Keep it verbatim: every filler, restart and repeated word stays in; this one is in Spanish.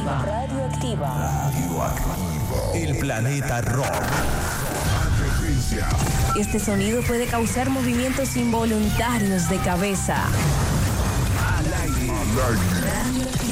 Radioactiva. Radioactiva. Radioactivo. El planeta rock. Este sonido puede causar movimientos involuntarios de cabeza. Al aire. Al aire.